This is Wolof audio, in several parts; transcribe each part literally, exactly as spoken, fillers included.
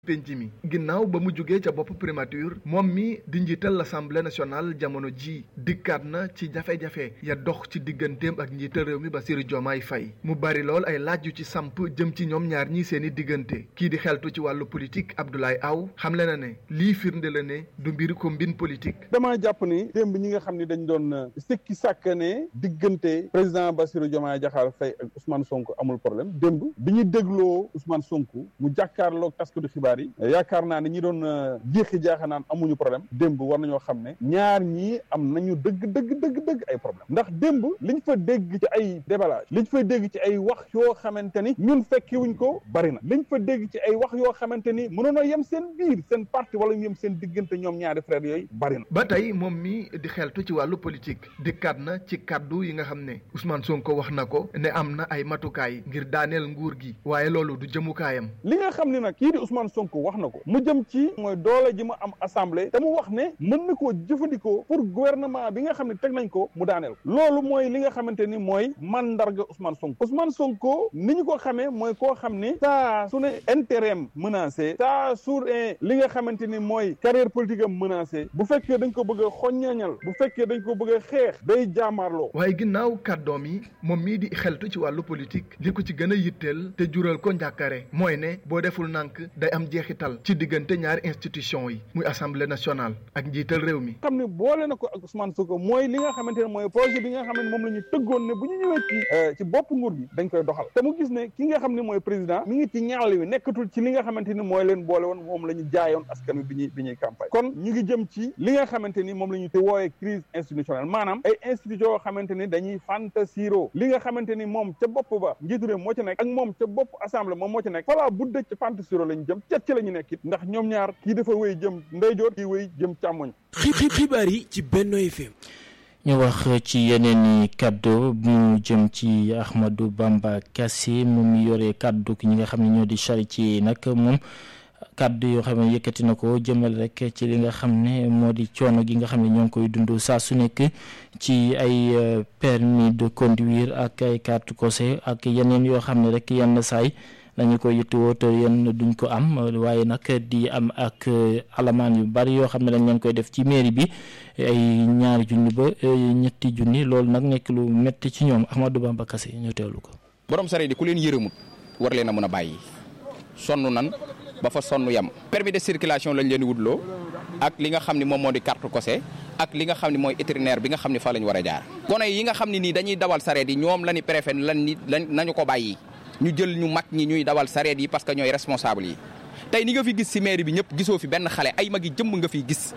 penc mi ginnaaw ba mu jugee ca bopp primature moom mi di njiital l'Assemblée nationale jamono ji dikkaat na ci jafe-jafe ya dox ci digganteem ak njiital réew mi Bassirou Diomaye Faye mu bari lool ay laaj yu ci samp jëm ci ñoom ñaar ñi seeni diggante kii di xeltu ci wàllu politique Abdoulaye Aw xamle na ne lii firnde la ne du mbir ko mbin politique. damaa jàpp ni démb ñi nga xam ne dañ doon sikki sàkk ne diggante président Bassirou Diomaye Diakhar Faye ak Ousmane Sonko amul problème démb bi ñu dégloo Ousmane Sonko mu jàkkaarloog taskatu xibaar yi yaakaar naa ne ñi doon jéexi jaaxa naan amuñu problème démb war nañoo xam ne ñaar ñii am nañu dëgg dëgg dëgg dëgg ay problème ndax démb liñ fa dégg ci ay déballage liñ fa dégg ci ay wax yoo xamante ni ñun fekki wuñ ko bari na liñ fa dégg ci ay wax yoo xamante ni mënoonoo yem seen biir seen parti wala ñu yem seen diggante ñoom ñaari frères yooyu bari na. ba tey moom mi di xeltu ci wàllu politique dikkaat na ci kaddu yi nga xam ne Ousmane Sonko wax na ko ne am na ay matukaay ngir daaneel nguur gi waaye loolu du jëmukaayam. li nga xam ne nag kii di Ousmane Sonko wax na ko mu jëm ci mooy doole ji mu am assemblée te mu wax ne mën na koo jëfandikoo pour gouvernement bi nga xam ne teg nañ ko mu daaneel loolu mooy li nga xamante ni mooy mandarga Ousmane Sonko Ousmane Sonko ni ñu ko xamee mooy koo xam ne saa su ne intérêt am menacé saa su ne li nga xamante ni mooy carrière politique am menacé bu fekkee dañ ko bëgg a xoññañal bu fekkee dañ ko bëgg a xeex day jaamaarloo. waaye ginnaaw kàddoom yi moom mii di xeltu ci wàllu politique li ko ci gën a yitteel te jural ko njàkkare mooy ne boo deful nànk day am jeexital ci diggante ñaari institution yi muy assemblée nationale ak njiital réew mi. xam ne boole na ko ak Ousmane Sonko mooy li nga xamante ne mooy projet bi nga xam ne moom la ñu tëggoon ne bu ñu ñëwee ci ci bopp nguur gi dañ koy doxal te mu gis ne ki nga xam ne mooy président mi ngi ci ñaal wi nekkatul ci li nga xamante ni mooy leen boole woon moom la ñu jaayoon askan wi bi ñuy bi ñuy campagne kon ñu ngi jëm ci li nga xamante ni moom la ñu te wooyee crise institutionnelle maanaam ay institution yoo xamante ni dañuy fantasiro li nga xamante ni moom ca bopp ba njiitu réew moo ci nekk ak moom ca bopp assemblée moom moo ci nekk falaa bu dëj ca fantasiro la ñu jëm cet ci la ñu nekk it ndax ñoom ñaar kii dafa wéy jëm ndeyjoor kii wéy jëm càmmoñ. xibaar yi ci Benno F M. ñu wax ci yeneen i kaddu mu jëm ci Ahmadou Bamba Kassé moom mi yore kaddu ki ñi nga xam ne ñoo di charité nag moom kaddu yoo xam ne yëkkati na ko jëmal rek ci li nga xam ne moo di coono gi nga xam ne ñoo ngi koy dund saa su nekk ci ay permis de conduire ak ay carte cosé ak yeneen yoo xam ne rek yenn saay dañu ko yittewoo te yenn duñ ko am waaye nag di am ak alamaan yu bari yoo xam ne dañ leen koy def ci mairie bi ay ñaari junni ba ñetti junni loolu nag nekk lu metti ci ñoom Ahmadou Bamba Kassé ñu teewlu ko. borom sareet yi ku leen yërëmut war leen a mën a bàyyi sonn nan ba fa sonn yam permis de circulation lañ leen wutloo ak li nga xam ne moom moo di carte cosé ak li nga xam ne mooy itinéraire bi nga xam ne fa lañ war a jaar. gone yi nga xam ne nii dañuy dawal sareet yi ñoom la ñu préfet lan ni lañ nañu ko bàyyi. ñu jël ñu mag ñi ñuy dawal sareet yi parce que ñooy responsable yi tey ni nga fi gis ci mairie bi ñëpp gisoo fi benn xale ay mag yi jëmb nga fiy gis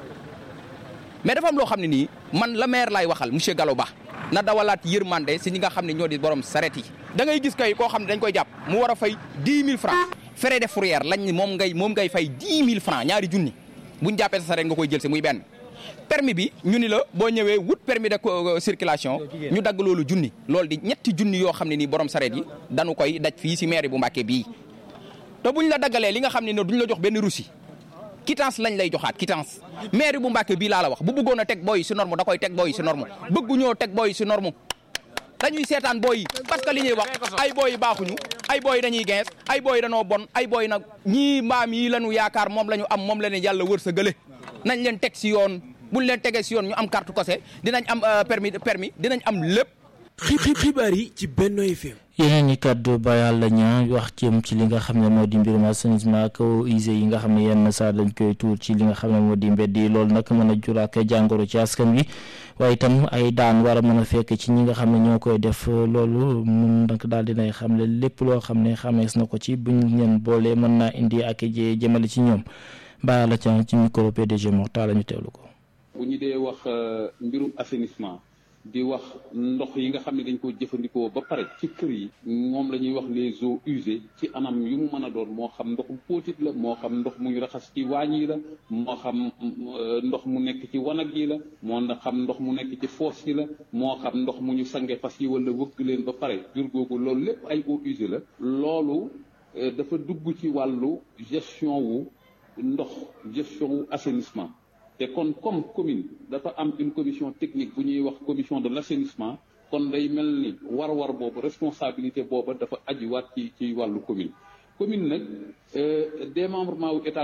mais dafa am loo xam ne nii man la maire laay waxal monsieur Gallo Ba na dawalaat yërmande ci ñi nga xam ne ñoo di borom sareet yi da ngay gis kay koo xam ne dañ koy jàpp mu war a fay dix mille francs frais de fourrière lañ moom ngay moom ngay fay dix mille francs ñaari junni buñ jàppee sa sareet nga koy jël ci muy benn permis bi ñu ni la boo ñëwee wut permis de circulation ñu dagg loolu junni loolu di ñetti junni yoo xam ne nii borom sareet yi dañu koy daj fii ci mairie bu Mbàkke bii te buñ la daggalee li nga xam ne ne duñ la jox benn reçu quittance lañ lay joxaat quittance mairie bu Mbàkke bii laa la wax bu bëggoon a teg booy ci norme da koy teg booy ci norme bëgguñoo teg booy ci norme dañuy seetaan booy yi parce que li ñuy wax ay booy yi baaxuñu ay booy dañuy gens ay booy dañoo bon ay booy nag ñii mbaam yi lañu yaakaar moom la ñu am moom la ne yàlla wër sa gële nañ leen teg ci yoon buñ leen tegee ci yoon ñu am carte cosé dinañ am permis permis dinañ am lépp. xibaar yi ci Benno F M. yeneen i kàddu bayal la ñaa wax jëm ci li nga xam ne moo di mbirum assainissement ak eaux usées yi nga xam ne yenn saa dañ koy tuur ci li nga xam ne moo di mbedd yi loolu nag mën a jur ak jàngoro ci askan wi waaye itam ay daan war a mën a fekk ci ñi nga xam ne ñoo koy def loolu mun nag daal dinay xam ne lépp loo xam ne xamees na ko ci buñ leen boolee mën naa indi ak jë jëmale ci ñoom bayal la ca ci micro P D G Morta la ñu teewlu ko. bu ñu dee wax mbirum assainissement di wax ndox yi nga xam ne dañ ko jëfandikoo ba pare ci kër yi moom la ñuy wax les eaux usées ci anam yu mu mën a doon moo xam ndox mu póotit la moo xam ndox mu ñu raxas ci waañ yi la moo xam ndox mu nekk ci wanag yi la moo xam ndox mu nekk ci foos yi la moo xam ndox mu ñu sange fas yi wala wëgg leen ba pare jur googu loolu lépp ay eaux usées la loolu dafa dugg ci wàllu gestion wu ndox gestion wu assainissement te kon comme commune dafa am une commission technique bu ñuy wax commission de l'assainissement kon day mel ni war-war boobu responsabilité booba dafa ajiwaat ci ci wàllu commune commune nag démembrement wu état